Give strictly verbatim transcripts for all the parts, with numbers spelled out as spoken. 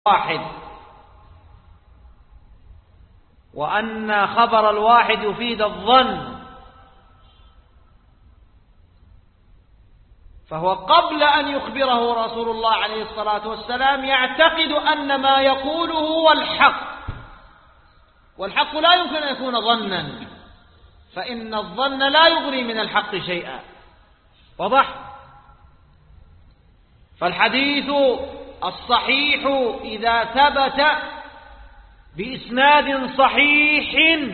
واحد، وأن خبر الواحد يفيد الظن، فهو قبل أن يخبره رسول الله عليه الصلاة والسلام يعتقد أن ما يقوله هو الحق، والحق لا يمكن أن يكون ظنا، فإن الظن لا يغني من الحق شيئا. واضح؟ فالحديث الصحيح إذا ثبت بإسناد صحيح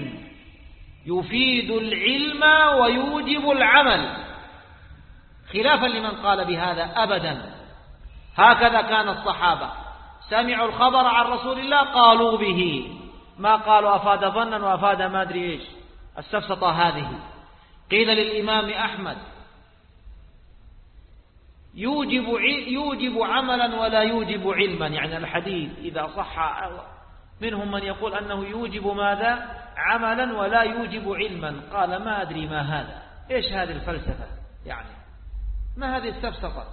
يفيد العلم ويوجب العمل، خلافا لمن قال بهذا أبدا. هكذا كان الصحابة، سمعوا الخبر عن رسول الله قالوا به، ما قالوا أفاد ظنا وأفاد ما أدري إيش السفسطة هذه. قيل للإمام أحمد يوجب يوجب عملا ولا يوجب علما، يعني الحديث إذا صح منهم من يقول أنه يوجب ماذا؟ عملا ولا يوجب علما. قال ما أدري ما هذا، إيش هذه الفلسفة، يعني ما هذه السفسطة؟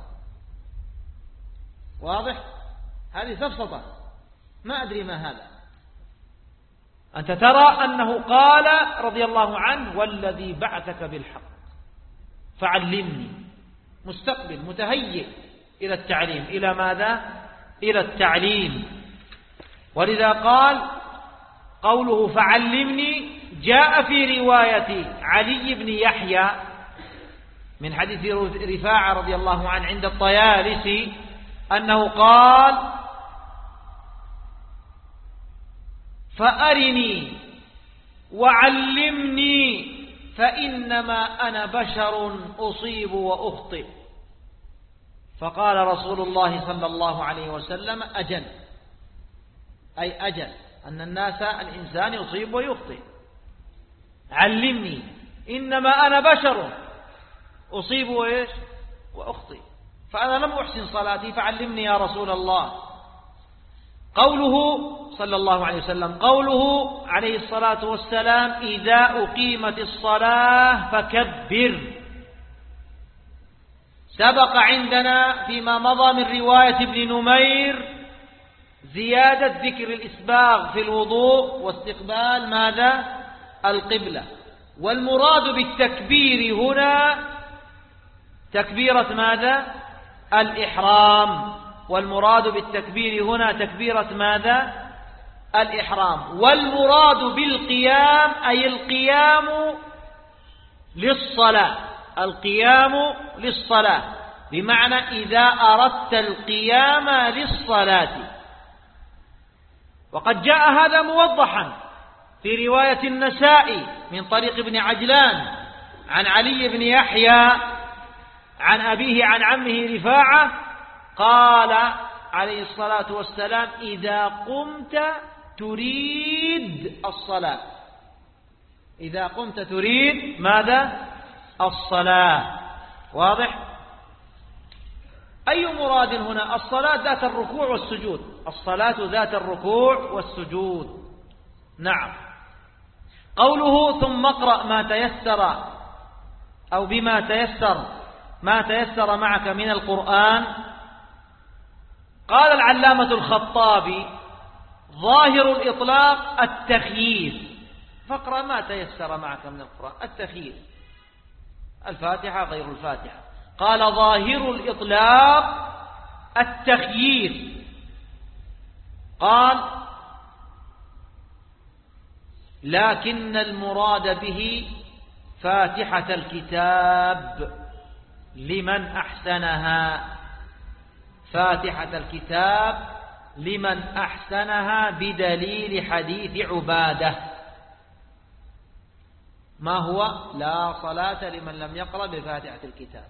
واضح؟ هذه سفسطة، ما أدري ما هذا. أنت ترى أنه قال رضي الله عنه والذي بعثك بالحق فعلمني، مستقبل متهيئ إلى التعليم. إلى ماذا؟ إلى التعليم. ولذا قال قوله فعلمني جاء في رواية علي بن يحيى من حديث رفاعة رضي الله عنه عند الطيالسي أنه قال فأرني وعلمني فإنما أنا بشر أصيب وأخطئ. فقال رسول الله صلى الله عليه وسلم أجل، أي أجل أن الناس الإنسان يصيب ويخطئ. علمني، إنما أنا بشر أصيب وإيش وأخطئ، فأنا لم أحسن صلاتي فعلمني يا رسول الله. قوله صلى الله عليه وسلم قوله عليه الصلاة والسلام إذا أقيمت الصلاة فكبر، سبق عندنا فيما مضى من رواية ابن نمير زيادة ذكر الإسباغ في الوضوء واستقبال ماذا؟ القبلة. والمراد بالتكبير هنا تكبيرة ماذا؟ الإحرام. والمراد بالتكبير هنا تكبيرة ماذا؟ الإحرام. والمراد بالقيام أي القيام للصلاة، القيام للصلاة، بمعنى إذا أردت القيام للصلاة. وقد جاء هذا موضحا في رواية النسائي من طريق ابن عجلان عن علي بن يحيى عن أبيه عن عمه رفاعة قال عليه الصلاة والسلام إذا قمت تريد الصلاة، إذا قمت تريد ماذا؟ الصلاة. واضح؟ أي مراد هنا؟ الصلاة ذات الركوع والسجود، الصلاة ذات الركوع والسجود. نعم. قوله ثم اقرأ ما تيسر أو بما تيسر ما تيسر معك من القرآن. قال العلامة الخطابي ظاهر الإطلاق التخيير، فاقرأ ما تيسر معك من القرآن، التخيير، الفاتحة غير الفاتحة. قال ظاهر الإطلاق التخيير. قال لكن المراد به فاتحة الكتاب لمن أحسنها، فاتحة الكتاب لمن أحسنها بدليل حديث عبادة. ما هو؟ لا صلاة لمن لم يقرأ بفاتحة الكتاب.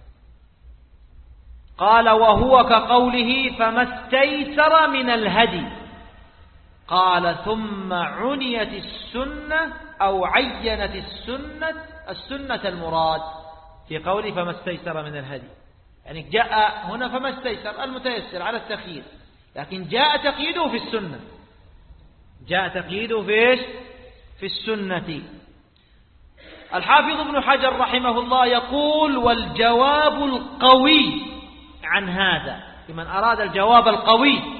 قال وهو كقوله فما استيسر من الهدي. قال ثم عنيت السنة أو عينت السنة السنة المراد في قوله فما استيسر من الهدي، يعني جاء هنا فما استيسر المتيسر على التخيير، لكن جاء تقييده في السنة، جاء تقييده في إيش؟ في السنة. الحافظ ابن حجر رحمه الله يقول والجواب القوي عن هذا، لمن أراد الجواب القوي